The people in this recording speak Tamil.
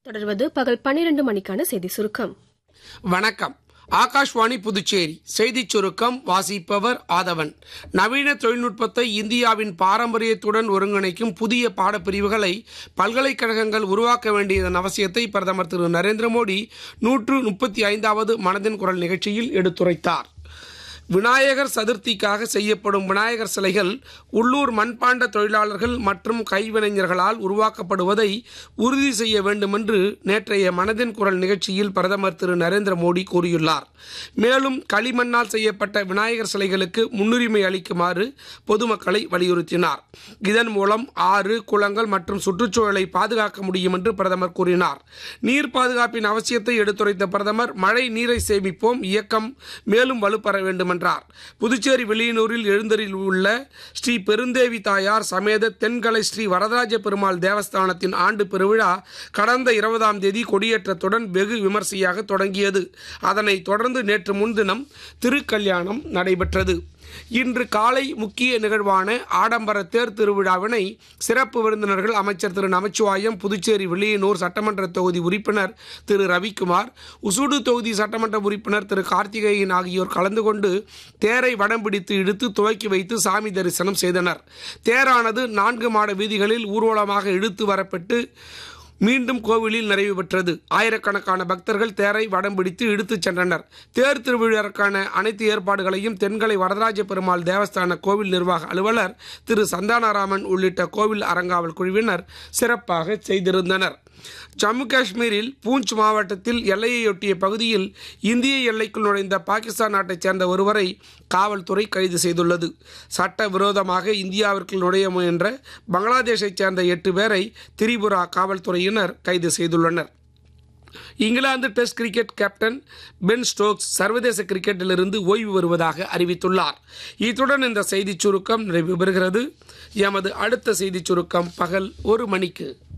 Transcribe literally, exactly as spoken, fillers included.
தொடர்வது பகல் பன்னிரண்டு மணிக்கான செய்தி சுருக்கம். வணக்கம். ஆகாஷ்வாணி புதுச்சேரி செய்திச் சுருக்கம் வாசிப்பவர் ஆதவன். நவீன தொழில்நுட்பத்தை இந்தியாவின் பாரம்பரியத்துடன் ஒருங்கிணைக்கும் புதிய பாடப்பிரிவுகளை பல்கலைக்கழகங்கள் உருவாக்க வேண்டியதன் அவசியத்தை பிரதமர் திரு நரேந்திர மோடி நூற்று முப்பத்தி ஐந்தாவது மனதின் குரல் நிகழ்ச்சியில் எடுத்துரைத்தார். விநாயகர் சதுர்த்திக்காக செய்யப்படும் விநாயகர் சிலைகள் உள்ளூர் மண்பாண்ட தொழிலாளர்கள் மற்றும் கைவினைஞர்களால் உருவாக்கப்படுவதை உறுதி செய்ய வேண்டும் என்று நேற்றைய மனதின் குரல் நிகழ்ச்சியில் பிரதமர் திரு நரேந்திர மோடி கூறியுள்ளார். மேலும் களிமண்ணால் செய்யப்பட்ட விநாயகர் சிலைகளுக்கு முன்னுரிமை அளிக்குமாறு பொதுமக்களை வலியுறுத்தினார். இதன் மூலம் ஆறு, குளங்கள் மற்றும் சுற்றுச்சூழலை பாதுகாக்க முடியும் என்று பிரதமர் கூறினார். நீர் பாதுகாப்பின் அவசியத்தை எடுத்துரைத்த பிரதமர் மழை நீரை சேமிப்போம் இயக்கம் மேலும் வலுப்பெற வேண்டும் என்றார். புதுச்சேரி வெளியனூரில் எழுந்தரில் உள்ள ஸ்ரீ பெருந்தேவி தாயார் சமேத தென்கலை ஸ்ரீ வரதராஜ பெருமாள் தேவஸ்தானத்தின் ஆண்டு பெருவிழா கடந்த இருபதாம் தேதி கொடியேற்றத்துடன் வெகு விமர்சையாக தொடங்கியது. அதனைத் தொடர்ந்து நேற்று முன்தினம் திருக்கல்யாணம் நடைபெற்றது. இன்று காலை முக்கிய நிகழ்வான ஆடம்பர தேர் திருவிழாவினை சிறப்பு விருந்தினர்கள் அமைச்சர் திரு நமச்சிவாயம், புதுச்சேரி வெளியனூர் சட்டமன்ற தொகுதி உறுப்பினர் திரு ரவிக்குமார், உசுடு தொகுதி சட்டமன்ற உறுப்பினர் திரு கார்த்திகேயன் ஆகியோர் கலந்து கொண்டு தேரை வடம் பிடித்து இழுத்து துவக்கி வைத்து சாமி தரிசனம் செய்தனர். தேரானது நான்கு மாட வீதிகளில் ஊர்வலமாக இழுத்து வரப்பட்டு மீண்டும் கோவிலில் நிறைவு பெற்றது. ஆயிரக்கணக்கான பக்தர்கள் தேரை வடம் பிடித்து இழுத்துச் சென்றனர். தேர் திருவிழாவுக்கான அனைத்து ஏற்பாடுகளையும் தென்கலை வரதராஜ பெருமாள் தேவஸ்தான கோவில் நிர்வாக அலுவலர் திரு சந்தானராமன் உள்ளிட்ட கோவில் அறங்காவல் குழுவினர் சிறப்பாக செய்திருந்தனர். ஜம்மு காஷ்மீரில் பூஞ்ச் மாவட்டத்தில் எல்லையையொட்டிய பகுதியில் இந்திய எல்லைக்குள் நுழைந்த பாகிஸ்தான் நாட்டைச் சேர்ந்த ஒருவரை காவல்துறை கைது செய்துள்ளது. சட்ட விரோதமாக இந்தியாவிற்குள் நுழைய முயன்ற பங்களாதேஷைச் சேர்ந்த எட்டு பேரை திரிபுரா காவல்துறையினர் கைது செய்துள்ளனர். England test cricket captain Ben Stokes சர்வதேச கிரிக்கெட்டிலிருந்து ஓய்வு வருவதாக அறிவித்துள்ளார். இத்துடன் இந்த செய்திச் சுருக்கம் நிறைவு பெறுகிறது. எமது அடுத்த செய்திச் சுருக்கம் பகல் ஒரு மணிக்கு.